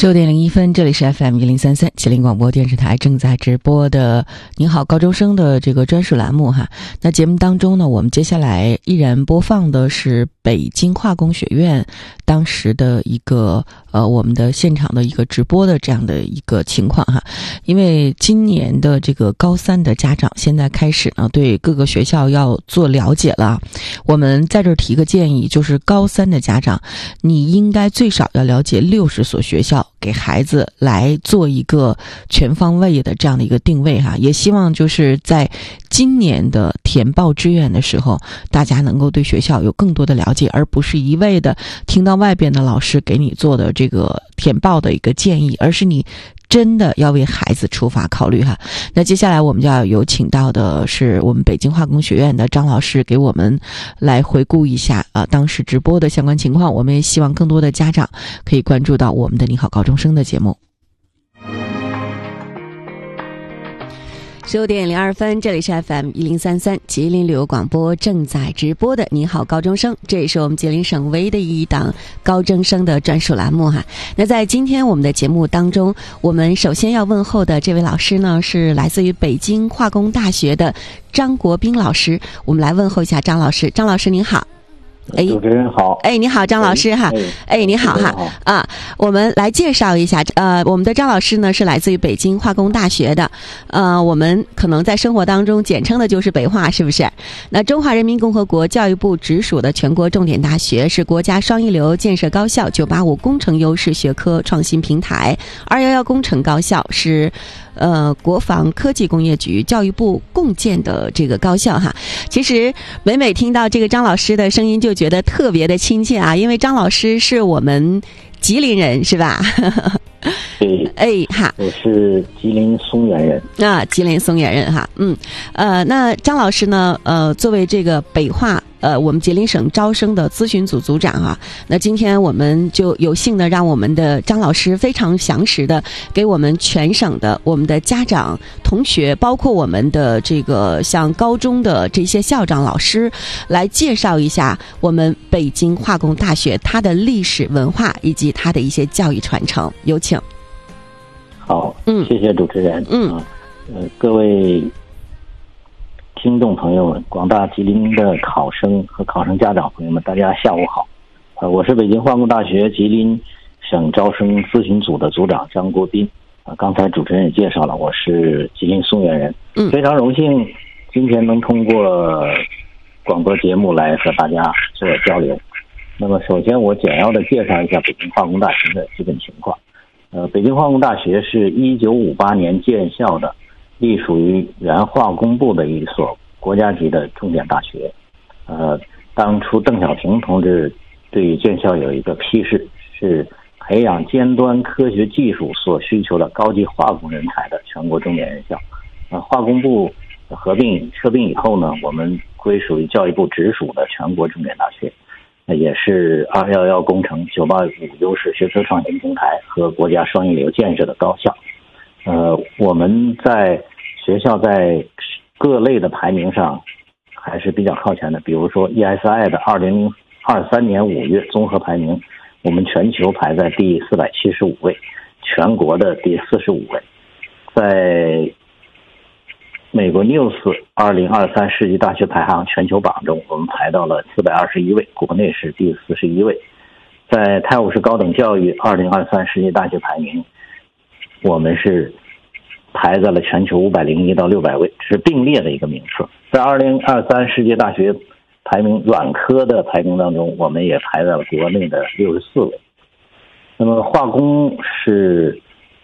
16:01，这里是 FM1033吉林广播电视台正在直播的你好高中生的这个专属栏目哈。那节目当中呢，我们接下来依然播放的是北京化工学院当时的一个我们的现场的一个直播的这样的一个情况哈。因为今年的这个高三的家长现在开始呢对各个学校要做了解了，我们在这儿提个建议，就是高三的家长你应该最少要了解60所学校，给孩子来做一个全方位的这样的一个定位哈。也希望就是在今年的填报志愿的时候，大家能够对学校有更多的了解，而不是一味的听到外边的老师给你做的这个填报的一个建议，而是你真的要为孩子出发考虑哈。那接下来我们就要有请到的是我们北京化工学院的张老师，给我们来回顾一下当时直播的相关情况。我们也希望更多的家长可以关注到我们的你好高中生的节目。15:02，这里是 FM1033吉林旅游广播正在直播的你好高中生，这也是我们吉林省唯一的一档高中生的专属栏目哈。那在今天我们的节目当中，我们首先要问候的这位老师呢，是来自于北京化工大学的张国斌老师。我们来问候一下张老师。张老师您好。 主持人好。 你好张老师哈。你好哈。我们来介绍一下我们的张老师呢是来自于北京化工大学的，我们可能在生活当中简称的就是北化，是不是？那中华人民共和国教育部直属的全国重点大学，是国家双一流建设高校，985工程优势学科创新平台，211工程高校，是国防科技工业局教育部共建的这个高校哈。其实每听到这个张老师的声音就觉得特别的亲切啊，因为张老师是我们吉林人是吧？ 对，我是吉林松原人。 吉林松原人哈。那张老师呢作为这个北化我们吉林省招生的咨询组组长啊，那今天我们就有幸的让我们的张老师非常详实的给我们全省的我们的家长同学，包括我们的这个像高中的这些校长老师来介绍一下我们北京化工大学它的历史文化以及它的一些教育传承。有请。 好，谢谢主持人。各位听众朋友们，广大吉林的考生和考生家长朋友们，大家下午好。我是北京化工大学吉林省招生咨询组的组长张国斌。刚才主持人也介绍了，我是吉林松原人。非常荣幸今天能通过广播节目来和大家做交流。那么首先我简要的介绍一下北京化工大学的基本情况。北京化工大学是1958年建校的，隶属于原化工部的一所国家级的重点大学。当初邓小平同志对建校有一个批示，是培养尖端科学技术所需求的高级化工人才的全国重点院校。化工部合并以后呢，我们归属于教育部直属的全国重点大学，也是211工程、985优势学科创新平台和国家双一流建设的高校。我们在学校在各类的排名上还是比较靠前的，比如说 ESI 的2023年5月综合排名，我们全球排在第475位，全国的第45位。在美国 News 2023世纪大学排行全球榜中，我们排到了421位，国内是第41位。在泰晤士高等教育2023世界大学排名，我们是排在了全球501到600位，是并列的一个名次。在2023世界大学排名软科的排名当中，我们也排在了国内的64位。那么化工是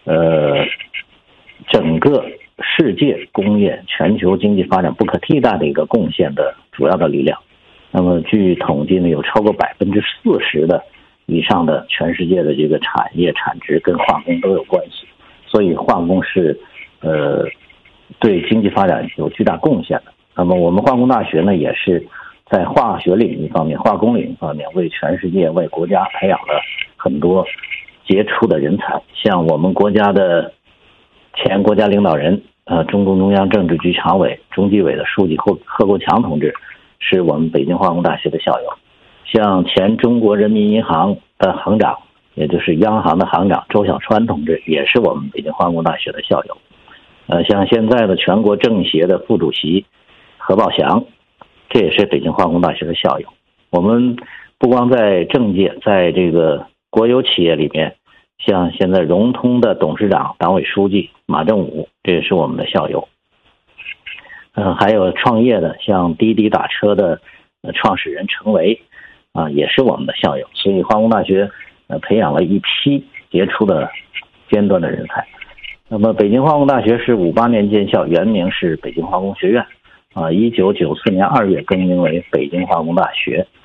整个世界工业全球经济发展不可替代的一个贡献的主要的力量。那么据统计呢，有超过40%的以上的全世界的这个产业产值跟化工都有关系，所以化工是对经济发展有巨大贡献的。那么我们化工大学呢，也是在化学领域方面、化工领域方面为全世界、为国家培养了很多杰出的人才。像我们国家的前国家领导人中共中央政治局常委、中纪委的书记贺国强同志是我们北京化工大学的校友。像前中国人民银行的行长也就是央行的行长周小川同志，也是我们北京化工大学的校友。像现在的全国政协的副主席何宝祥，这也是北京化工大学的校友。我们不光在政界，在这个国有企业里面，像现在融通的董事长、党委书记马正武，这也是我们的校友。还有创业的，像滴滴打车的创始人陈维也是我们的校友。所以化工大学培养了一批杰出的尖端的人才。那么北京化工大学是58年建校，原名是北京化工学院，1994年2月更名为北京化工大学。